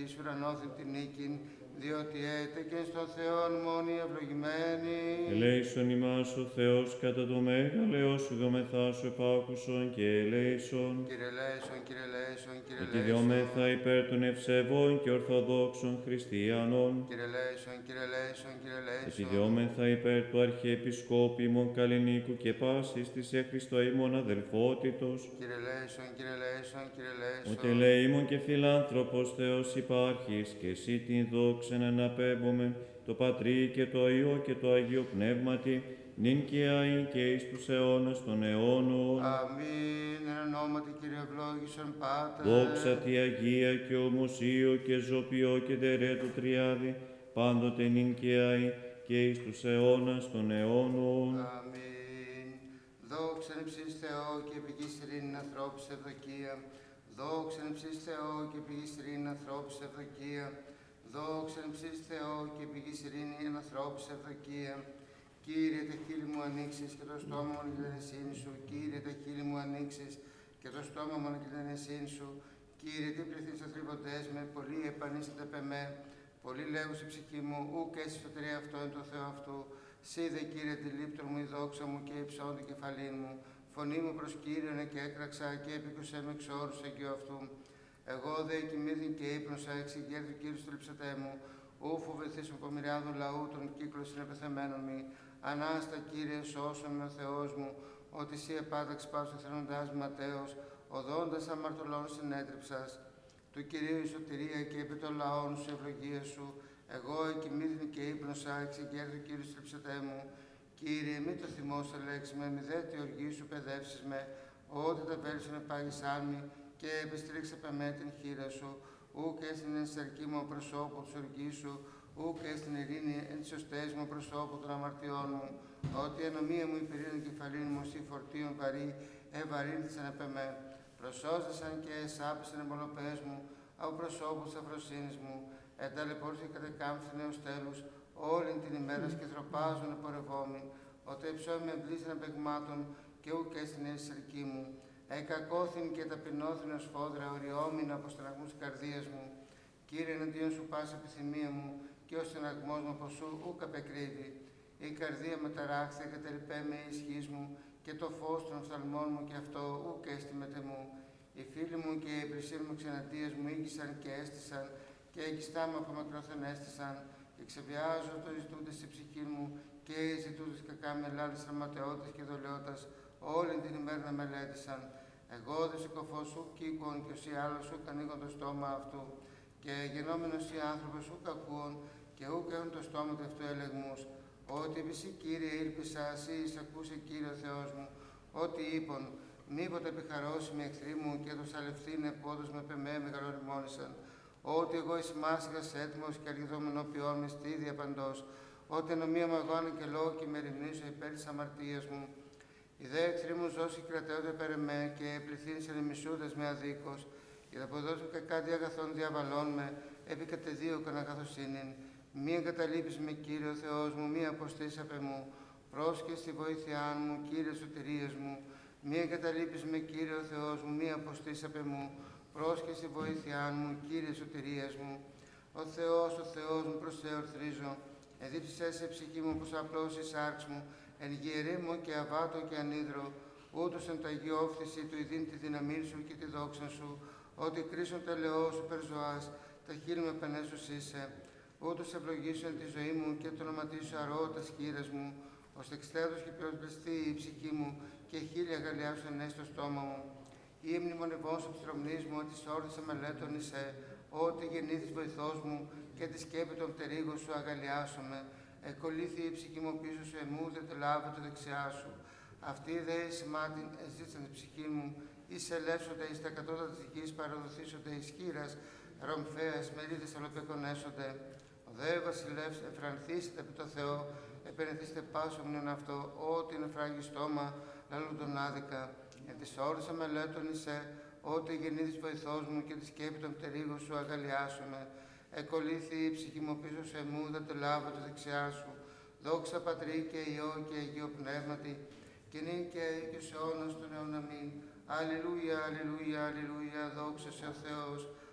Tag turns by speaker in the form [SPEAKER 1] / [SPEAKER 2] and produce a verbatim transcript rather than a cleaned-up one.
[SPEAKER 1] εις ουρανόθεν την νίκην, διότι έτε και στο Θεόν μόνοι ευλογημένοι.
[SPEAKER 2] Ελέησον ημάς ο Θεός κατά το μέγαλεό σου δομεθά σου επάκουσον και ελέησον.
[SPEAKER 1] Κύριε ελέησον, Κύριε ελέησον, Κύριε
[SPEAKER 2] Ότι
[SPEAKER 1] ελέησον.
[SPEAKER 2] διόμεθα υπέρ των ευσεβών και ορθοδόξων χριστιανών.
[SPEAKER 1] Κύριε ελέησον, Κύριε ελέησον, Κύριε ελέησον.
[SPEAKER 2] Ότι διόμεθα υπέρ του Αρχιεπισκόπου ημών Καλλινίκου και πάσης της σε Χριστό ημών αδελφότητος.
[SPEAKER 1] Κύριε ελέησον, Κύριε ελέησον, Κύριε ελέησον.
[SPEAKER 2] Ότι ελεήμων και φιλάνθρωπος Θεός υπάρχεις και εσύ την δόξαν αναπέμπομεν το Πατρί και το Υιό και το Αγίο Πνεύματι, νυν και αεί και εις τους αιώνας των αιώνων.
[SPEAKER 1] Αμήν. Εν ονόματι Κύριε ευλόγησον Πάτερ.
[SPEAKER 2] Δόξα τη Αγία και ομοσίο και ζωπιό και δερέ του Τριάδη, πάντοτε νυν και αεί και εις τους αιώνας των αιώνων.
[SPEAKER 1] Αμήν. Δόξα εν υψίς Θεό και πηγής ειρήνη ανθρώπους ευδοκία. Δόξα εν υψίς Θεό και πηγής ειρήνη ανθρώπους ευδοκία. Δόξα εν υψίς Θεό και πηγής ειρήνη εν ανθρώπους ευδοκία. Κύριε, τα χείλη μου ανοίξεις και το στόμα μου και την εσύνη σου. Κύριε, τα χείλη μου ανοίξεις και το στόμα μου και την εσύνη σου. Κύριε, τι πληθείς αθρηβωτές με, πολλοί επανήσετε πεμέ. Πολλοί λέγουν στη ψυχή μου, ούκ έσυ σωτηρία αυτό εν το Θεό αυτού. Σύ δε, Κύριε, τη λύπτωρ μου, η δόξα μου και υψών την κεφαλήν μου. Φωνή μου προς Κύριον και έκραξα και έπικουσέ με εξ όρους εγκυο αυτού. Εγώ δε κοιμήθην και ύπνωσα, εξηγέρ του Κύριου στριψατέ μου. Ού φοβηθείς από μοιράδων λαού των κύκλων συνεπεθεμένων μη. Ανάστα, Κύριε, σώσον με ο Θεός μου, ότι σύ επάταξ πάω εθελοντάς ματέως, οδόντας αμαρτωλών συνέτριψας. Του Κυρίου η σωτηρία και επί των λαών σου ευλογία σου. Εγώ εκοιμήθην και ύπνωσα, εξηγέρ του Κύριου στριψατέ μου. Κύριε, μη το θυμός ελέξει με, μη δε τη οργή σου παιδεύσεις με, ό,τι τα βέλη σου με πάγισάν μη, και επιστρίξε με την χείρα σου, ούκ έστειν εν σαρκή μου προσώπου της οργής σου, ούκ έστειν ειρήνη εν τις σωστές μου προσώπου των αμαρτιών μου, ότι η ανομία μου υπηρήνει κεφαλήν μου, σύ φορτίων βαρύ, ευαρύνθησαν επ' εμέ. Προσώζεσαν και εσάπησαν εμπολοπές μου, από προσώπου της αφροσύνης μου, ενταλαιπόρθη κατεκάμφθη νέους τέλους, όλην την ημέρα σκεθροπάζουν επορευόμοι, ότι εψώμη με εμπλήσαν απεγμάτων και ούκ έστειν εν σαρκή μου. Εκακόθην και ταπεινώθην ως φόδρα, οριόμην από στεναγμούς καρδίας μου. Κύριε, εναντίον σου πάση επιθυμία μου, και ο στεναγμός μου από σου ούκ απεκρύβει. Η καρδία με ταράχθη, εγκατελειπέ με η ισχύς μου, και το φως των οφθαλμών μου και αυτό ούκ έστιμεται μου. Οι φίλοι μου και οι πλησίοι μου ξεναντίες μου ήγησαν και έστησαν, και εγκιστά μου από μακρόθεν έστησαν. Και ξεβιάζω το ζητούνται στη ψυχή μου, και οι ζητούντες κακά με λάλης ραματαιότητας και δολιώτας, όλη την ημέρα να μελέτησαν. Εγώ δε συκοφός σου κοίκον, και όσοι άλλος σου ανοίγον το στόμα αυτού. Και γενόμενος οι άνθρωποι σου κακούον, και ούκ έχουν το στόμα του αυτού ελεγμούς. Ότι επί σύ, Κύριε, ήλπισα, σύ εισακούσε, Κύριε ο Θεός μου. Ότι είπον, μήποτε επιχαρώσει με εχθροί μου, και το σαλευθύνε πόδος με πεμέ μεγαλοριμόνησαν. Ότι εγώ εις μάσχας έτοιμος και αργιδόμενο ποιόν με στήδια παντός. Ότι ενομία μου αγώνα και λόγω και με ρημνήσω υπέρ της αμαρτίας μου. Οι δε εχθροί μου ζώσει κρατέονται περ' εμέ, και πληθύνσαν οι μισούδες με αδίκως. Και θα αποδώσουν κακά διαγαθών διαβαλών με, επί κατεδίωκον αγαθοσύνην. Μη εγκαταλείπεις με, Κύριε ο Θεός μου, μη αποστείς απ' εμού. Πρόσκε στη βοήθειά μου, Κύριε σωτηρίας μου. Μη εγκαταλείπεις με, Κύριε ο Θεός μου, μη αποστείς απ' εμού. Πρόσκε στη βοήθειά μου, Κύριε σωτηρίας μου. Ο Θεός, ο Θεός μου, προς σε ορθρίζω. Εδίψησέ σε ψυχή μου, πως απλώς η σάρξ μου, εν γη μου και αβάτο και ανίδρο, ούτως εν το Αγίο όφθηση του ειδήν τη δύναμή σου και τη δόξα σου, ότι κρίσον το ελαιό σου περζωάς, τα χείλη με πενέσους είσαι, ούτως ευλογήσουν τη ζωή μου και το όνοματί σου αρώ τα σκύρες μου, ώστε εξτέδος και πυροσβεστεί η ψυχή μου και χείλη αγαλιάσουν ναι στο στόμα μου. Ή μνημονευών σου ψρομνής μου, ότι σόρδισα μελέτων είσαι, ότι γεννήθης βοηθός μου και τη σκέπη των πτερίγων σου αγαλιάσομαι. Εκολύθη η ψυχή μου πίσω σου εμού, δεν το λάβω το δεξιά σου. Αυτοί δε εις μάτιν εζήτησαν την ψυχή μου, εις ελεύσονται εις τα κατώτατα της γης, παραδοθήσονται εις χείρας, ρομφέας, μερίδες αλλοπεκονέσονται. Ο δε βασιλεύς εφρανθήσετε επί το Θεό, επενεθήστε πάσο μνήον αυτό, ό,τι είναι φράγει στόμα, λαλούν τον άδικα. Εν της όρισα μελέτων είσαι, ότι γεννήθης βοηθός μου και τη σκέπη των πτερίγων σου αγαλιάσομαι. Εκολύθη η ψυχή μου πίσω σε εμού, δεν το λάβω τη δεξιά σου. Δόξα Πατρί και Υιό και Αγίο Πνεύματι, και νυν και και σε αιώνας των αιώνων αμήν. Αλληλούια, αλληλούια, αλληλούια, δόξα σε ο Θεός.